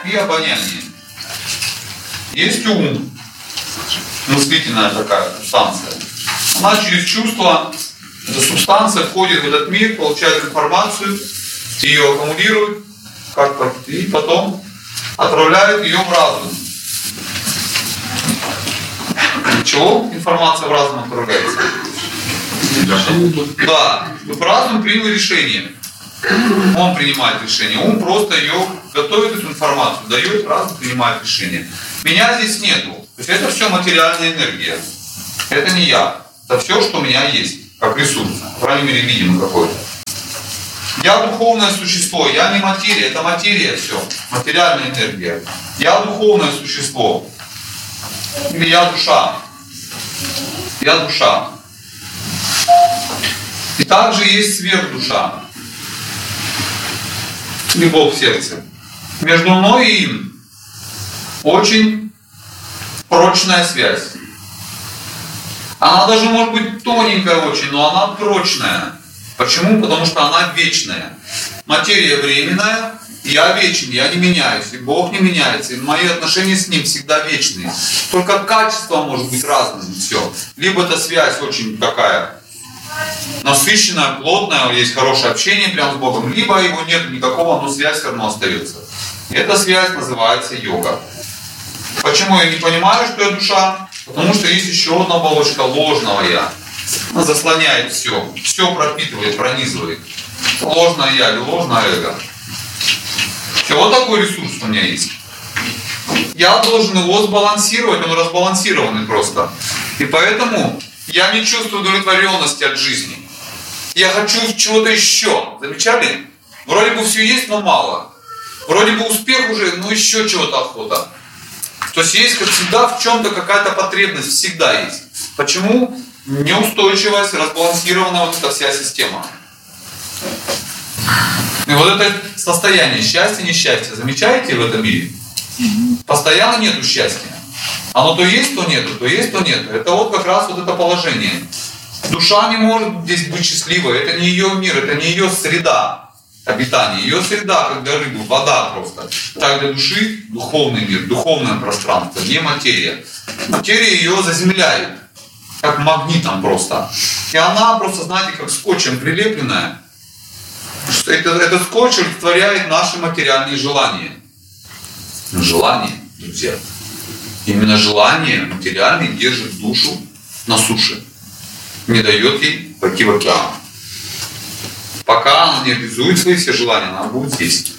и обоняние. Есть ум, мыслительная такая субстанция. Она через чувства, эта субстанция входит в этот мир, получает информацию, ее аккумулирует как-то, и потом отправляет ее в разум. Чего информация в разум отправляется? Да, в разум принял решение. Он принимает решение. Ум просто ее готовит, эту информацию, дает, разум принимает решение. Меня здесь нету. То есть это все материальная энергия. Это не я. Это все, что у меня есть, как ресурс. По крайней мере, видимо какой-то. Я духовное существо, я не материя, это материя все. Материальная энергия. Я духовное существо. Или я душа. Я душа. И также есть сверхдуша. Или Бог в сердце. Между мной и им очень прочная связь. Она даже может быть тоненькая очень, но она прочная. Почему? Потому что она вечная. Материя временная, я вечен, я не меняюсь, и Бог не меняется, и мои отношения с Ним всегда вечные. Только качество может быть разным, все. Либо эта связь очень такая насыщенная, плотная, есть хорошее общение прямо с Богом, либо его нет никакого, но связь все равно остается. И эта связь называется йога. Почему я не понимаю, что я душа? Потому что есть еще одна оболочка ложного я. Она заслоняет все, все пропитывает, пронизывает. Ложное я или ложное эго. Все, вот такой ресурс у меня есть. Я должен его сбалансировать, он разбалансированный просто. И поэтому я не чувствую удовлетворенности от жизни. Я хочу чего-то еще. Замечали? Вроде бы все есть, но мало. Вроде бы успех уже, но еще чего-то охота. То есть есть, как всегда, в чем-то какая-то потребность, всегда есть. Почему? Неустойчивость, разбалансирована вот эта вся система. И вот это состояние счастья, несчастья, замечаете в этом мире? Постоянно нету счастья. Оно то есть, то нету, то есть, то нету. Это вот как раз вот это положение. Душа не может здесь быть счастливой, это не ее мир, это не ее среда обитания. Ее среда, как для рыбы, вода просто. Так для души духовный мир, духовное пространство, не материя. Материя ее заземляет, как магнитом просто. И она просто, знаете, как скотчем прилепленная. Этот скотч олицетворяет наши материальные желания. Желание, друзья. Именно желание материальное держит душу на суше. Не дает ей пойти в океан. Пока она не реализует свои все желания, она будет здесь.